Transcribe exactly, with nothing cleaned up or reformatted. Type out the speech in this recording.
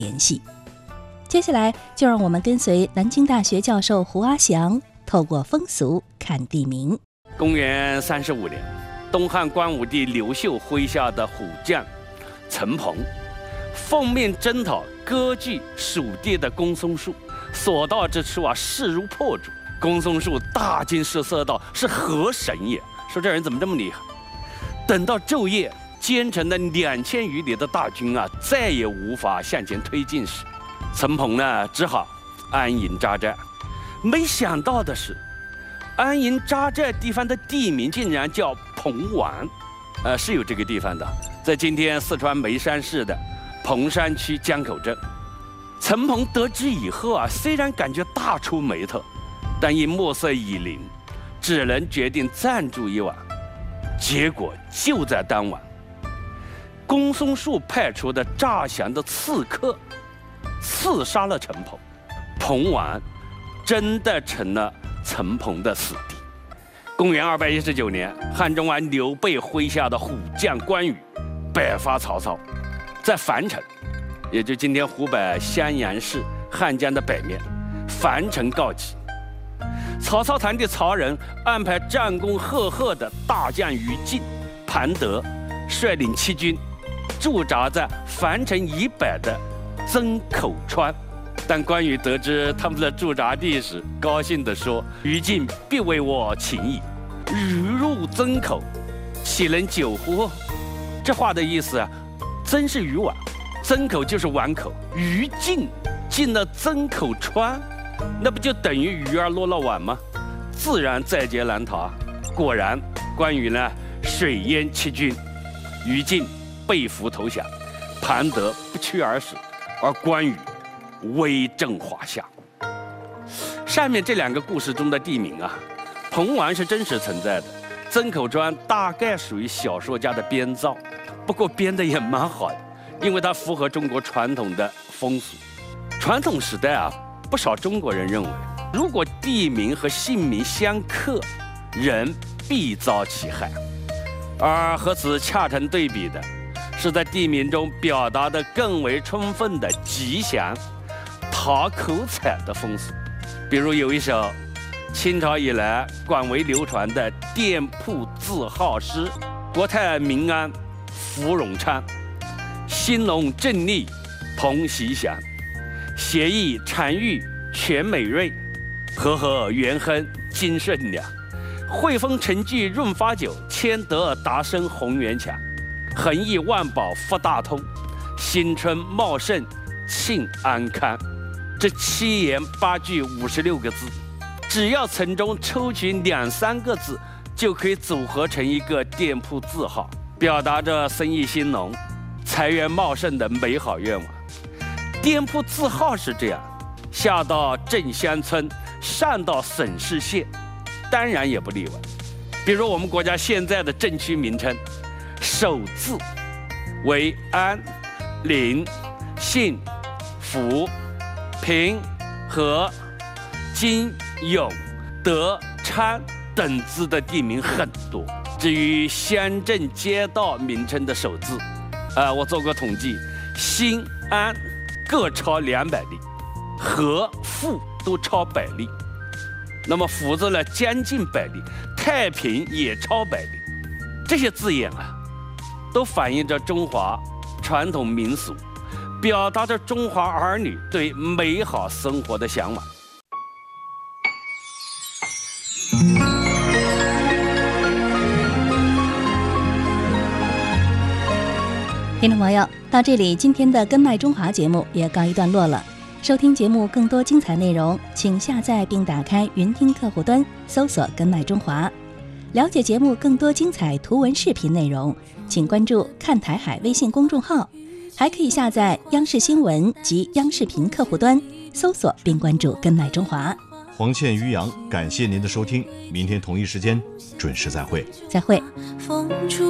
联系。接下来就让我们跟随南京大学教授胡阿祥，透过风俗看地名。 公元三十五年，东汉光武帝刘秀麾下的虎将陈鹏奉命征讨割据蜀地的公孙述，所到之处啊，势如破竹。公孙述大惊失色道：“是何神也？说这人怎么这么厉害？”等到昼夜，兼程的两千余里的大军啊，再也无法向前推进时，陈鹏呢，只好安营扎寨。没想到的是，安营扎寨地方的地名竟然叫彭湾，呃，是有这个地方的，在今天四川眉山市的彭山区江口镇。陈鹏得知以后啊，虽然感觉大出眉头，但因暮色已临，只能决定暂住一晚。结果就在当晚，公孙述派出的诈降的刺客刺杀了陈鹏，彭湾真的成了陈鹏的死地。公元二百一十九年，汉中王刘备麾下的虎将关羽北伐曹操，在樊城，也就今天湖北襄阳市汉江的北面，樊城告急。曹操堂弟曹仁安排战功赫赫的大将于禁、庞德率领七军驻扎在樊城以北的曾口川。但关羽得知他们的驻扎地时，高兴地说：“于禁必为我请矣，鱼入曾口，岂能久乎？”这话的意思啊，曾是鱼碗，曾口就是碗口，于禁进了曾口川，那不就等于鱼儿落了碗吗？自然在劫难逃。果然，关羽呢水淹七军，于禁被俘投降，庞德不屈而死，而关羽威震华夏。上面这两个故事中的地名啊，彭湾是真实存在的，曾口川大概属于小说家的编造，不过编的也蛮好的，因为它符合中国传统的风俗。传统时代啊，不少中国人认为，如果地名和姓名相克，人必遭其害。而和此恰成对比的，是在地名中表达的更为充分的吉祥、讨口彩的风俗。比如有一首清朝以来广为流传的店铺字号诗：“国泰民安福荣昌，兴隆正利彭习祥，协议常遇全美瑞，和和元亨金顺良，汇丰陈具润发酒，千德达生宏源强，恒益万宝福大通，新春茂盛庆安康。”这七言八句五十六个字，只要从中抽取两三个字，就可以组合成一个店铺字号，表达着生意兴隆、财源茂盛的美好愿望。店铺字号是这样，下到镇乡村，上到省市县，当然也不例外。比如我们国家现在的镇区名称，首字为安、临、信、福、平、和、金、永、德、昌等字的地名很多。至于乡镇街道名称的首字，呃，我做过统计，新、安各超两百例，和、富都超百例，那么福字呢将近百例，太平也超百例。这些字眼啊，都反映着中华传统民俗，表达着中华儿女对美好生活的向往。 听众朋友，到这里，今天的根脉中华节目也告一段落了。收听节目更多精彩内容，请下载并打开云听客户端，搜索根脉中华。了解节目更多精彩图文视频内容，请关注看台海微信公众号，还可以下载央视新闻及央视频客户端，搜索并关注根脉中华。 黄倩、于洋，感谢您的收听，明天同一时间准时再会。 再会。